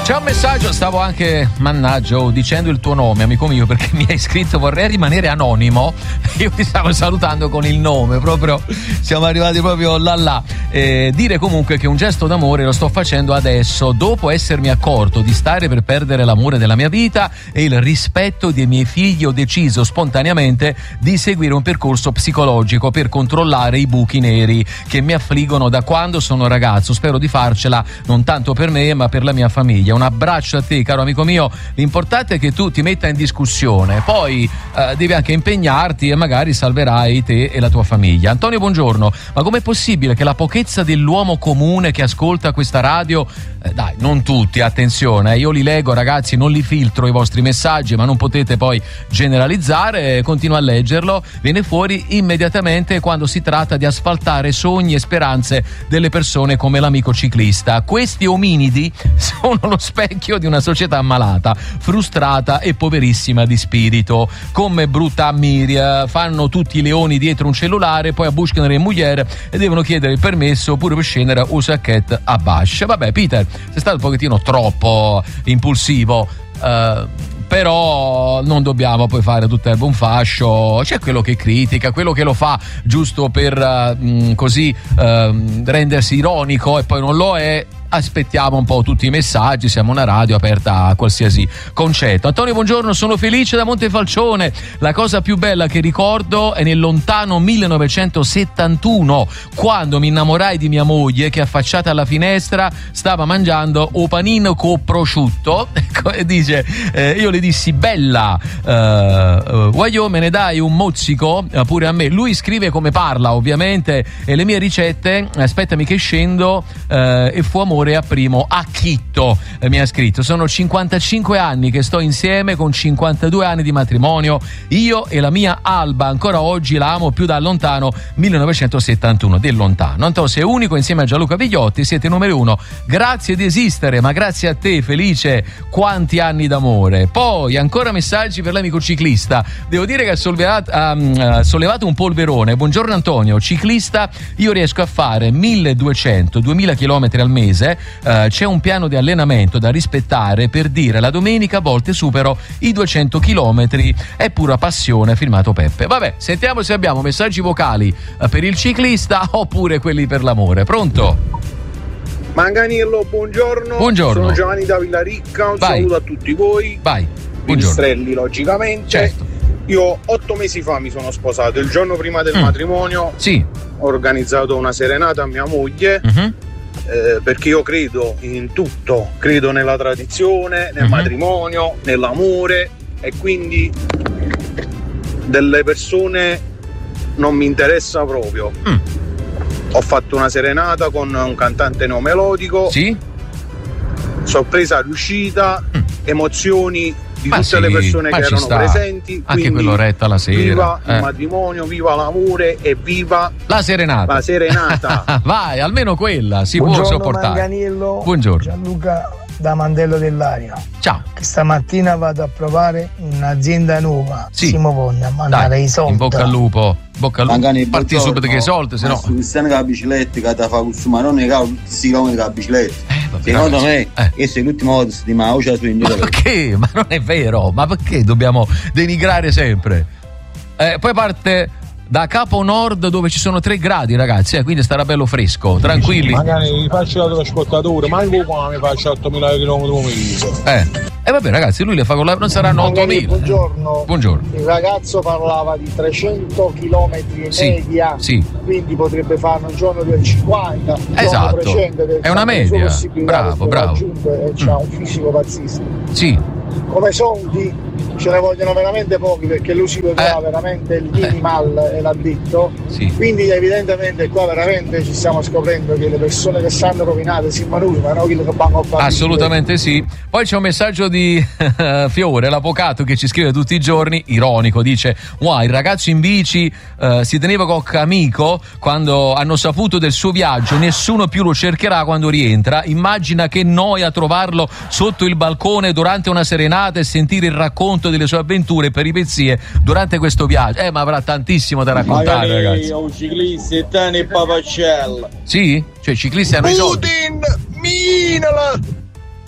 C'è un messaggio, stavo anche, mannaggia, dicendo il tuo nome, amico mio, perché mi hai scritto vorrei rimanere anonimo. Io ti stavo salutando con il nome, proprio siamo arrivati proprio là. Dire comunque che un gesto d'amore lo sto facendo adesso, dopo essermi accorto di stare per perdere l'amore della mia vita e il rispetto dei miei figli, ho deciso spontaneamente di seguire un percorso psicologico per controllare i buchi neri che mi affliggono da quando sono ragazzo. Spero di farcela non tanto per me ma per la mia famiglia. Un abbraccio a te, caro amico mio. L'importante è che tu ti metta in discussione, poi devi anche impegnarti e magari salverai te e la tua famiglia. Antonio, buongiorno. Ma com'è possibile che la pochezza dell'uomo comune che ascolta questa radio, dai, non tutti, attenzione, io li leggo, ragazzi, non li filtro i vostri messaggi, ma non potete poi generalizzare, continua a leggerlo, viene fuori immediatamente quando si tratta di asfaltare sogni e speranze delle persone come l'amico ciclista. Questi ominidi sono lo specchio di una società ammalata, frustrata e poverissima di spirito. Come brutta Miria, fanno tutti i leoni dietro un cellulare, poi abuscano le mugliere e devono chiedere il permesso pure per scendere a Usachet a Bash. Vabbè, Peter, sei stato un pochettino troppo impulsivo, però non dobbiamo poi fare tutto erba un fascio. C'è quello che critica, quello che lo fa giusto per così rendersi ironico e poi non lo è. Aspettiamo un po' tutti i messaggi, siamo una radio aperta a qualsiasi concetto. Antonio, buongiorno, sono Felice da Montefalcione. La cosa più bella che ricordo è nel lontano 1971, quando mi innamorai di mia moglie che, affacciata alla finestra, stava mangiando o panino co prosciutto e dice, io le dissi bella, guagliò, me ne dai un mozzico pure a me. Lui scrive come parla ovviamente, e le mie ricette, aspettami che scendo, e fu amore a primo acchitto, mi ha scritto. Sono 55 anni che sto insieme, con 52 anni di matrimonio, io e la mia Alba, ancora oggi la amo più da lontano 1971, del lontano. Antonio, sei unico insieme a Gianluca Vigliotti, siete numero uno, grazie di esistere, ma grazie a te Felice, quanti anni d'amore. Poi ancora messaggi per l'amico ciclista, devo dire che ha sollevato un polverone. Buongiorno Antonio, ciclista, io riesco a fare 1200-2000 km al mese. C'è un piano di allenamento da rispettare, per dire la domenica a volte supero i 200 km, è pura passione, firmato Peppe. Vabbè, sentiamo se abbiamo messaggi vocali per il ciclista oppure quelli per l'amore. Pronto? Manganillo, buongiorno. Buongiorno. Sono Giovanni da Villaricca, un saluto a tutti voi. Vai. Pipistrelli, logicamente. Certo. Io 8 mesi fa mi sono sposato, il giorno prima del matrimonio. Sì. Ho organizzato una serenata a mia moglie. Perché io credo in tutto, credo nella tradizione, nel matrimonio, nell'amore, e quindi delle persone non mi interessa proprio. Ho fatto una serenata con un cantante neomelodico, sì, sorpresa riuscita, emozioni di ma tutte le persone che erano presenti, anche quell'oretta la sera. Viva il matrimonio, viva l'amore e viva la serenata. Vai, almeno quella si può sopportare. Manganillo, buongiorno. Gianluca da Mandello dell'Aria. Ciao. Che stamattina vado a provare un'azienda nuova. Sì. Simo Ponna, mandare i soldi. In bocca al lupo. Parti subito che i soldi, se no. Cristiano che la bicicletta che ti fa questo marone che ha tutti questi chilometri con la bicicletta. Secondo me questa è l'ultima volta che ma perché? Ma non è vero, ma perché dobbiamo denigrare sempre? Poi parte da Capo Nord dove ci sono 3 gradi, ragazzi, quindi starà bello fresco, tranquilli. Magari faccio l'ascoltatore, ma anche qua mi faccio 8.000 km. Vabbè ragazzi, lui le fa con la... non saranno 8.000. Buongiorno. Il ragazzo parlava di 300 km in media, sì. Quindi potrebbe farne un giorno 250. Esatto, è una media. Bravo. E c'ha un fisico pazzesco. Sì. Come soldi ce ne vogliono veramente pochi, perché lui si vedrà veramente il minimal e l'ha detto. Sì. Quindi evidentemente qua veramente ci stiamo scoprendo che le persone che stanno rovinate si manusano, che vanno a fare. Assolutamente sì. Poi c'è un messaggio di Fiore, l'avvocato, che ci scrive tutti i giorni, ironico, dice: wow, il ragazzo in bici si teneva con amico, quando hanno saputo del suo viaggio nessuno più lo cercherà quando rientra. Immagina che noia trovarlo sotto il balcone durante una serenata e sentire il racconto delle sue avventure e peripezie durante questo viaggio. Ma avrà tantissimo da raccontare, magari ragazzi. Un ciclista e Tani e Papacella. Sì? Cioè i ciclisti hanno i soldi. Putin, minala!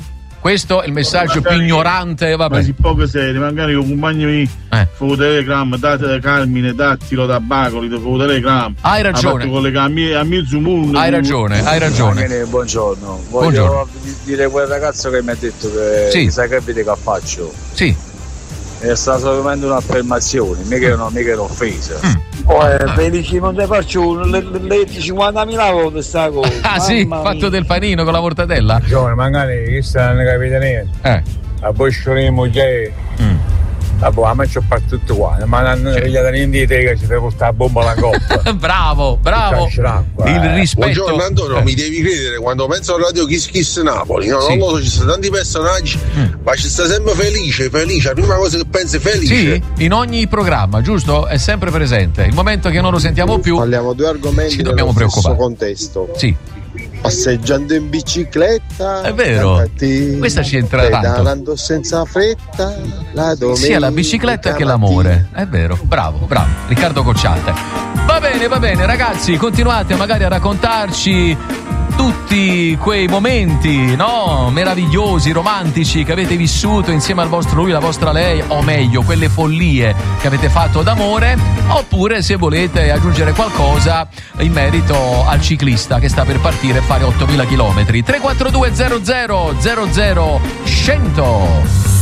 Questo è il messaggio più ignorante, vabbè. Ma si poco serio, magari con compagni miei fu Telegram, date Carmine, dattilo tabacco, fu Telegram. Hai ragione. Con le a mezzo mondo. Hai ragione. Buongiorno. Voglio dire quel ragazzo che mi ha detto che chissà che vede che faccio. Sì. È stata solamente un'affermazione, mica è un'offesa. Felici non te faccio le 50.000 volte sta cosa. Ah sì, fatto del panino con la mortadella. Magari questa non capite niente. A voi scioremo già. A me ci ho fatto tutto qua, ma non vegliate niente che ci deve portare la bomba alla coppa. Bravo. Il rispetto. Buongiorno Antonio, mi devi credere quando penso a Radio Kiss Kiss Napoli, no? Non lo so, ci sono tanti personaggi, ma ci sta sempre felice, la prima cosa che pensi è felice. Sì, in ogni programma, giusto? È sempre presente. Il momento che non lo sentiamo più, parliamo due argomenti ci dobbiamo preoccupare. Contesto. Sì. Passeggiando in bicicletta, è vero, questa ci entra tanto. Pedalando senza fretta, la domenica. Sia la bicicletta che l'amore, è vero, bravo, Riccardo Cocciante. Va bene, ragazzi, continuate magari a raccontarci tutti quei momenti, no? Meravigliosi, romantici che avete vissuto insieme al vostro lui, la vostra lei, o meglio, quelle follie che avete fatto d'amore, oppure se volete aggiungere qualcosa in merito al ciclista che sta per partire e fare 8.000 chilometri. 342 00 00 100.